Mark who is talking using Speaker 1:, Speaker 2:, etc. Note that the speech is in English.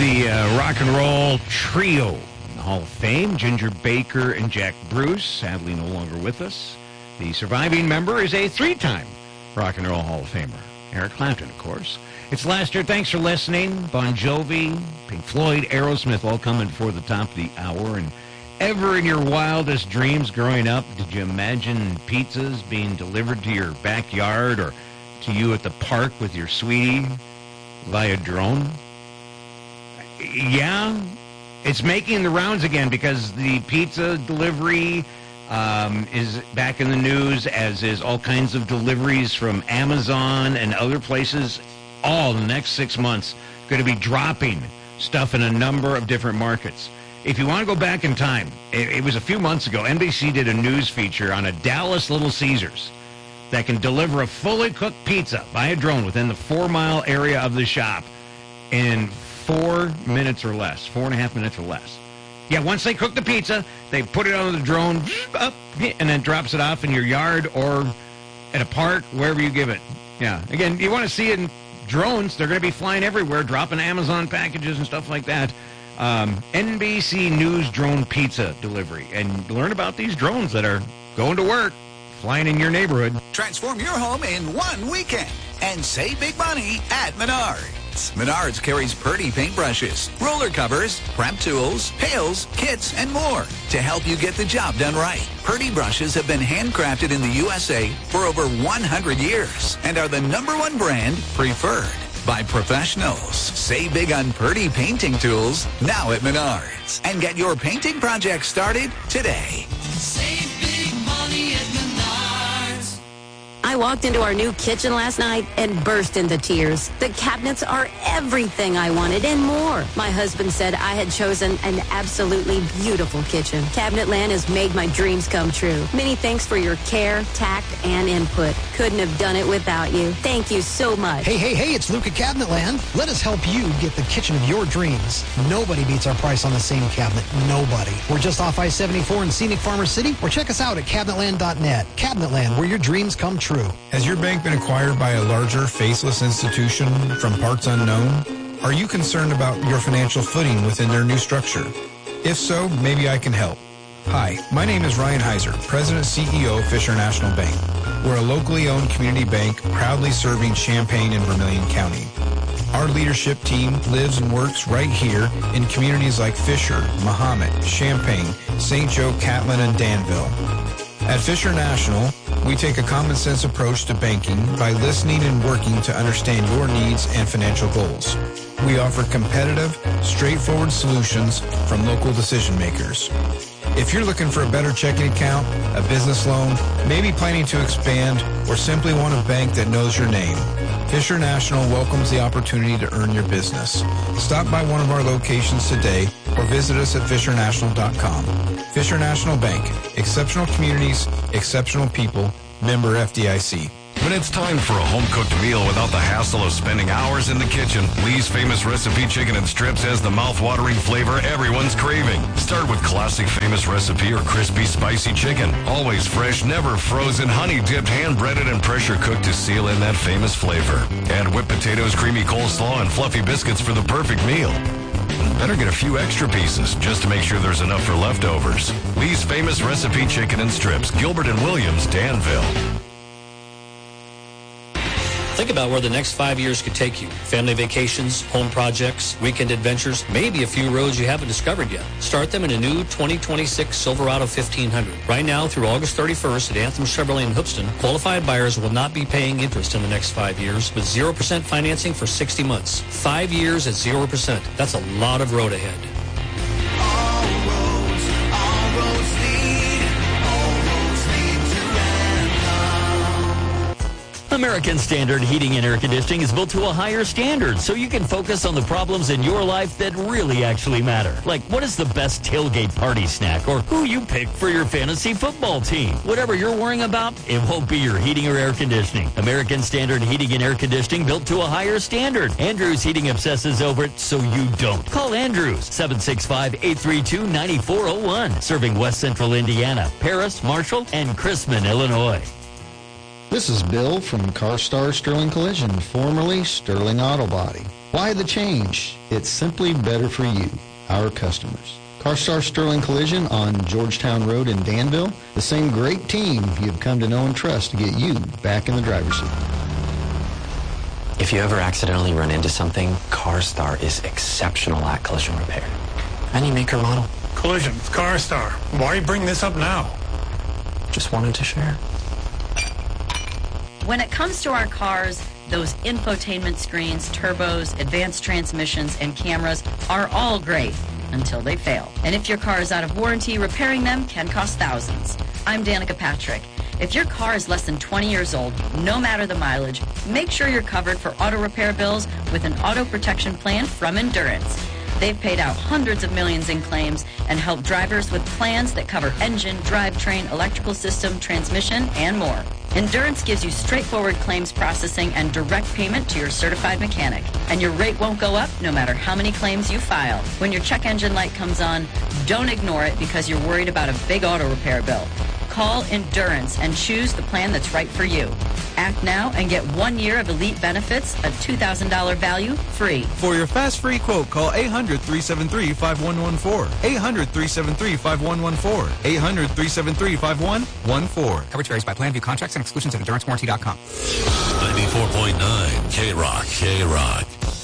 Speaker 1: The rock and roll trio in the Hall of Fame, Ginger Baker and Jack Bruce, sadly no longer with us. The surviving member is a three-time Rock and Roll Hall of Famer, Eric Clapton, of course. It's last year. Thanks for listening. Bon Jovi, Pink Floyd, Aerosmith, all coming before the top of the hour. And ever in your wildest dreams growing up, did you imagine pizzas being delivered to your backyard or to you at the park with your sweetie via drone? Yeah, it's making the rounds again because the pizza delivery is back in the news, as is all kinds of deliveries from Amazon and other places. All in the next 6 months going to be dropping stuff in a number of different markets. If you want to go back in time, it was a few months ago, NBC did a news feature on a Dallas Little Caesars that can deliver a fully cooked pizza by a drone within the 4-mile area of the shop in 4 minutes or less, 4.5 minutes or less. Yeah, once they cook the pizza, they put it on the drone, up, and then drops it off in your yard or at a park, wherever you give it. Yeah, again, you want to see it in drones. They're going to be flying everywhere, dropping Amazon packages and stuff like that. NBC News drone pizza delivery. And learn about these drones that are going to work, flying in your neighborhood.
Speaker 2: Transform your home in one weekend and save big money at Menards. Menards carries Purdy paintbrushes, roller covers, prep tools, pails, kits, and more to help you get the job done right. Purdy brushes have been handcrafted in the USA for over 100 years and are the #1 brand preferred by professionals. Save big on Purdy painting tools now at Menards and get your painting project started today.
Speaker 3: Save big money at Menards.
Speaker 4: I walked into our new kitchen last night and burst into tears. The cabinets are everything I wanted and more. My husband said I had chosen an absolutely beautiful kitchen. Cabinetland has made my dreams come true. Many thanks for your care, tact, and input. Couldn't have done it without you. Thank you so much.
Speaker 5: Hey, it's Luke at Cabinetland. Let us help you get the kitchen of your dreams. Nobody beats our price on the same cabinet. Nobody. We're just off I-74 in scenic Farmer City, or check us out at cabinetland.net. Cabinetland, where your dreams come true.
Speaker 6: Has your bank been acquired by a larger, faceless institution from parts unknown? Are you concerned about your financial footing within their new structure? If so, maybe I can help. Hi, my name is Ryan Heiser, President CEO of Fisher National Bank. We're a locally owned community bank proudly serving Champaign and Vermilion County. Our leadership team lives and works right here in communities like Fisher, Mahomet, Champaign, St. Joe, Catlin, and Danville. At Fisher National, we take a common sense approach to banking by listening and working to understand your needs and financial goals. We offer competitive, straightforward solutions from local decision makers. If you're looking for a better checking account, a business loan, maybe planning to expand, or simply want a bank that knows your name, Fisher National welcomes the opportunity to earn your business. Stop by one of our locations today or visit us at fishernational.com. Fisher National Bank. Exceptional communities, exceptional people. Member FDIC.
Speaker 7: When it's time for a home-cooked meal without the hassle of spending hours in the kitchen, Lee's Famous Recipe Chicken and Strips has the mouth-watering flavor everyone's craving. Start with classic Famous Recipe or crispy, spicy chicken. Always fresh, never frozen, honey-dipped, hand-breaded, and pressure-cooked to seal in that famous flavor. Add whipped potatoes, creamy coleslaw, and fluffy biscuits for the perfect meal. Better get a few extra pieces just to make sure there's enough for leftovers. Lee's Famous Recipe Chicken and Strips, Gilbert and Williams, Danville.
Speaker 8: Think about where the next 5 years could take you. Family vacations, home projects, weekend adventures, maybe a few roads you haven't discovered yet. Start them in a new 2026 Silverado 1500. Right now through August 31st at Anthem Chevrolet in Hoopston, qualified buyers will not be paying interest in the next 5 years with 0% financing for 60 months. 5 years at 0%. That's a lot of road ahead.
Speaker 9: American Standard Heating and Air Conditioning is built to a higher standard so you can focus on the problems in your life that really actually matter. Like, what is the best tailgate party snack, or who you pick for your fantasy football team? Whatever you're worrying about, it won't be your heating or air conditioning. American Standard Heating and Air Conditioning built to a higher standard. Andrews Heating obsesses over it so you don't. Call Andrews, 765-832-9401. Serving West Central Indiana, Paris, Marshall, and Chrisman, Illinois.
Speaker 10: This is Bill from CarStar Sterling Collision, formerly Sterling Auto Body. Why the change? It's simply better for you, our customers. CarStar Sterling Collision on Georgetown Road in Danville, the same great team you've come to know and trust to get you back in the driver's seat.
Speaker 11: If you ever accidentally run into something, CarStar is exceptional at collision repair. Any make or model.
Speaker 12: Collision, CarStar. Why bring this up now?
Speaker 11: Just wanted to share.
Speaker 13: When it comes to our cars, those infotainment screens, turbos, advanced transmissions, and cameras are all great until they fail. And if your car is out of warranty, repairing them can cost thousands. I'm Danica Patrick. If your car is less than 20 years old, no matter the mileage, make sure you're covered for auto repair bills with an auto protection plan from Endurance. They've paid out hundreds of millions in claims and helped drivers with plans that cover engine, drivetrain, electrical system, transmission, and more. Endurance gives you straightforward claims processing and direct payment to your certified mechanic. And your rate won't go up no matter how many claims you file. When your check engine light comes on, don't ignore it because you're worried about a big auto repair bill. Call Endurance and choose the plan that's right for you. Act now and get 1 year of elite benefits, a $2,000 value, free.
Speaker 14: For your fast free quote, call 800-373-5114. 800-373-5114. 800-373-5114.
Speaker 15: Coverage varies by plan. View contracts and exclusions at EnduranceWarranty.com.
Speaker 7: 94.9 K-Rock.